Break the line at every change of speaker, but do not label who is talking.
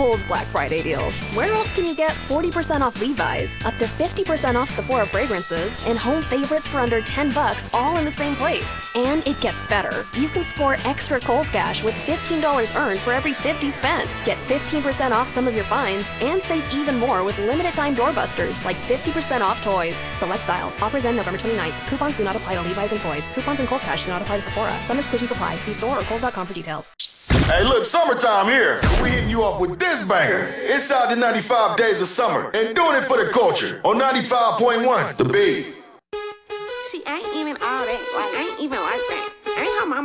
Kohl's Black Friday deals. Where else can you get 40% off Levi's, up to 50% off Sephora fragrances, and home favorites for under $10 all in the same place? And it gets better. You can score extra Kohl's Cash with $15 earned for every $50 spent. Get 15% off some of your finds and save even more with limited time doorbusters like 50% off toys. Select styles. Offers end November 29th. Coupons do not apply to Levi's and toys. Coupons and Kohl's Cash do not apply to Sephora. Some exclusions apply. See store or Kohl's.com for details.
Hey, look, summertime here. We hitting you off with this banger. Inside the 95 days of summer and doing it for the culture on 95.1 The Beat.
She ain't even all that. Like, ain't even like that. Ain't her mama.